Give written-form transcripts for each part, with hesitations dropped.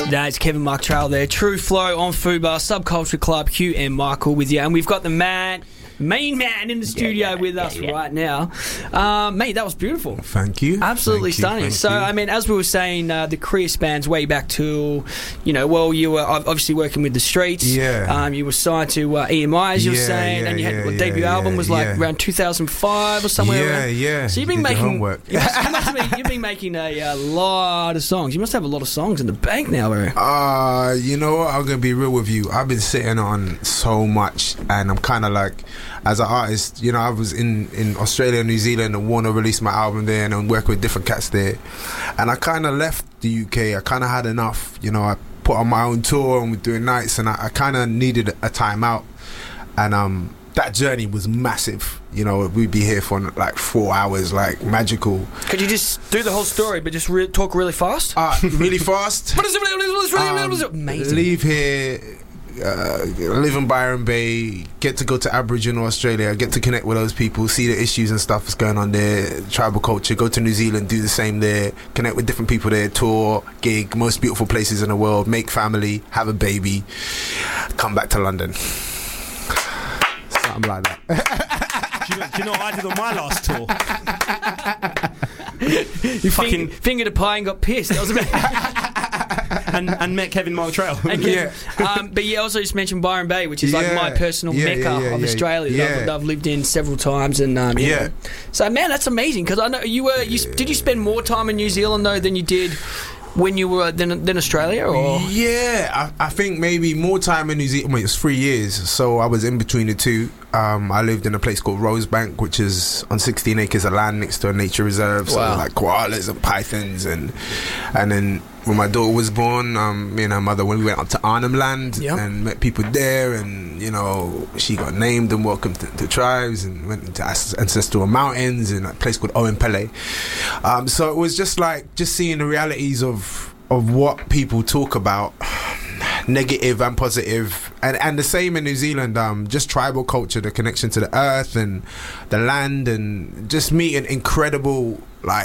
It's Kevin Mark Trail there. True Flow on Fubar, Subculture Club, Hugh and Michael with you. And we've got the main man in the studio with us right now. Mate, that was beautiful. Thank you. Absolutely stunning. So, I mean, as we were saying, the career spans way back to, you were obviously working with The Streets. Yeah. You were signed to EMI, as you were saying, and you had your debut album was around 2005 or somewhere around. Yeah. So you've been making homework. You've been making a lot of songs. You must have a lot of songs in the bank now, bro. You know what? I'm gonna be real with you. I've been sitting on so much, and I'm kind of like, as an artist, I was in Australia and New Zealand, and Warner released my album there, and I'm working with different cats there. And I kind of left the UK. I kind of had enough. I put on my own tour and we're doing nights, and I kind of needed a time out. And that journey was massive. We'd be here for like 4 hours, like magical. Could you just do the whole story, but just talk really fast? Really fast. But it's really amazing. Leave here. Live in Byron Bay, get to go to Aboriginal Australia, get to connect with those people, see the issues and stuff that's going on there, tribal culture, go to New Zealand, do the same there, connect with different people there, tour, gig, most beautiful places in the world, make family, have a baby, come back to London. Something like that. Do you know what I did on my last tour? You fucking fingered a pie and got pissed. That was and met Kevin Mark Trail. But you also just mentioned Byron Bay, which is like my personal mecca of Australia that I've lived in several times. And so man, that's amazing, because I know did you spend more time in New Zealand though than you did when you were than Australia? Or I think maybe more time in New Zealand. It was 3 years, so I was in between the two. I lived in a place called Rosebank, which is on 16 acres of land next to a nature reserve. So like koalas and pythons, and then when my daughter was born, me and her mother, when we went up to Arnhem Land and met people there, and she got named and welcomed to tribes, and went into ancestral mountains in a place called Owen Pele. So it was just seeing the realities of what people talk about, negative and positive, and the same in New Zealand. Just tribal culture, the connection to the earth and the land, and just meeting incredible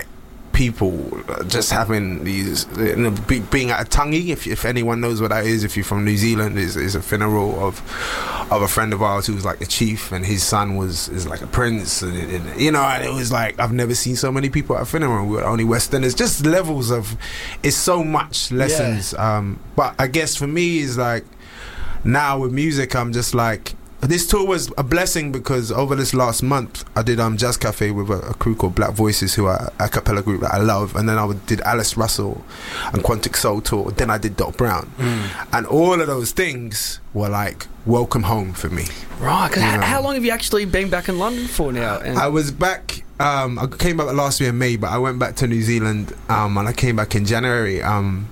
people, just having these, being at a tangi, if anyone knows what that is, if you're from New Zealand, is a funeral of a friend of ours who was like a chief, and his son is like a prince, and it was like, I've never seen so many people at a funeral. We were only Westerners, just levels of, it's so much lessons. But I guess for me is like, now with music, I'm just like, this tour was a blessing, because over this last month I did Jazz Cafe with a crew called Black Voices, who are a cappella group that I love, and then I did Alice Russell and Quantic Soul tour, then I did Doc Brown, and all of those things were like welcome home for me. Right, cause how long have you actually been back in London for now? I was back, I came back last year in May, but I went back to New Zealand and I came back in January, and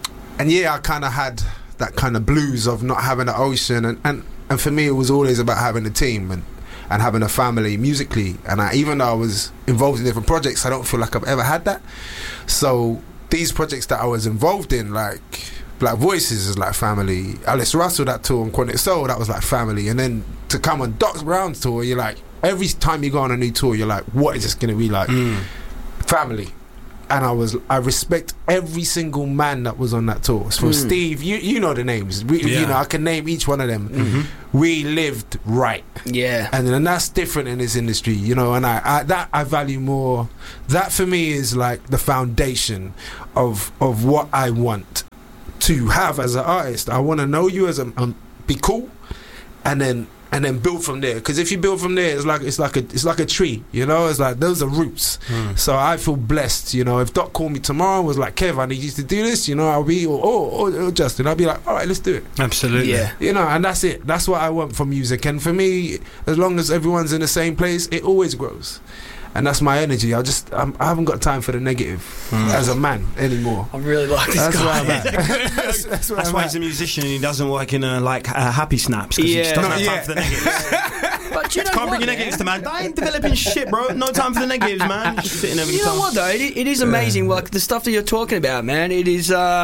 I kind of had that kind of blues of not having the ocean, and for me, it was always about having a team and having a family musically. And even though I was involved in different projects, I don't feel like I've ever had that. So these projects that I was involved in, like Black Voices, is like family. Alice Russell, that tour, and Quantic Soul, that was like family. And then to come on Doc Brown's tour, you're like, every time you go on a new tour, you're like, what is this going to be like? Family. And I respect every single man that was on that tour. So from Steve, you know the names. I can name each one of them. We lived right. Yeah. And that's different in this industry, and I value more. That for me is like the foundation of what I want to have as an artist. I want to know you as be cool, and then build from there. Because if you build from there, it's like a tree. It's like those are roots. So I feel blessed. If Doc called me tomorrow and was like, Kev, I need you to do this, I'll be or Justin, I'll be like, all right, let's do it. Absolutely. Yeah. And that's it. That's what I want from music. And for me, as long as everyone's in the same place, it always grows. And that's my energy. I haven't got time for the negative as a man anymore. I really like this that's guy. Where I'm at. That's why he's a musician and he doesn't work in happy snaps, because he just doesn't have time for the negatives. But you know can't bring your negatives to man. I ain't developing shit, bro. No time for the negatives, man. Just sitting over the You know what though? It is amazing. Like the stuff that you're talking about, man. It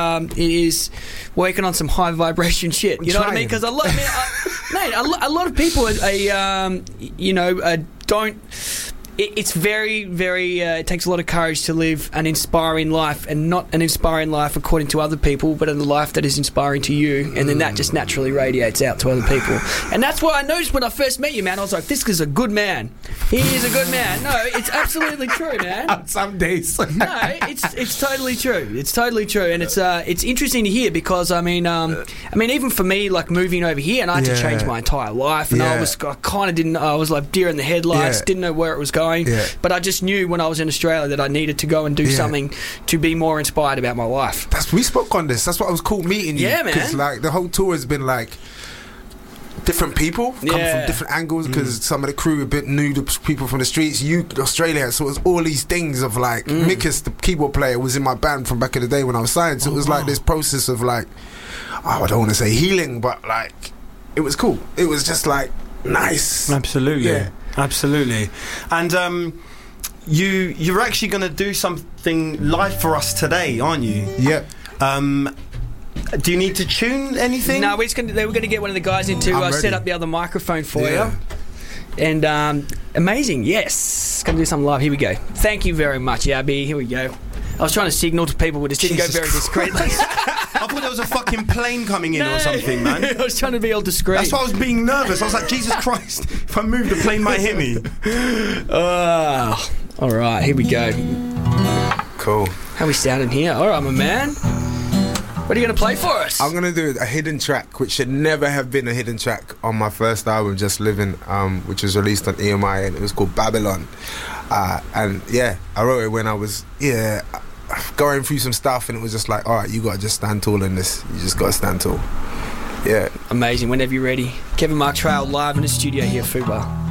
is working on some high vibration shit. You know what I mean? Because a lot of people don't. it's very, very. It takes a lot of courage to live an inspiring life, and not an inspiring life according to other people, but a life that is inspiring to you, and then that just naturally radiates out to other people. And that's why I noticed when I first met you, man. I was like, this is a good man. He is a good man. No, it's absolutely true, man. Some days. No, it's totally true. It's totally true, and it's interesting to hear because I mean, even for me, like moving over here, and I had to change my entire life, and I was like deer in the headlights, didn't know where it was going. But I just knew when I was in Australia that I needed to go and do something to be more inspired about my life. We spoke on this. That's what I was cool meeting you. Yeah, man. Because like the whole tour has been like different people come from different angles, because some of the crew a bit new to people from the streets. Australia, so it was all these things of like Mikus, the keyboard player, was in my band from back in the day when I was signed. So it was like this process of like, I don't want to say healing, but like it was cool. It was just like nice. Absolutely. Absolutely. And you're actually going to do something live for us today, aren't you? Yeah. Do you need to tune anything? No, we're going to get one of the guys in to set up the other microphone for you. And amazing, yes. Going to do something live. Here we go. Thank you very much, Yabby. Here we go. I was trying to signal to people, but it didn't go very discreetly. I thought there was a fucking plane coming in or something, man. I was trying to be all discreet. That's why I was being nervous. I was like, Jesus Christ, if I move, the plane might hit me. All right, here we go. Cool. How we sounding here? All right, my man. What are you going to play for us? I'm going to do a hidden track, which should never have been a hidden track on my first album, Just Living, which was released on EMI, and it was called Babylon. And yeah, I wrote it when I was going through some stuff, and it was just like, all right, you got to just stand tall in this. You just got to stand tall. Yeah. Amazing. Whenever you're ready. Kevin Mark Trail live in the studio here at Fubar.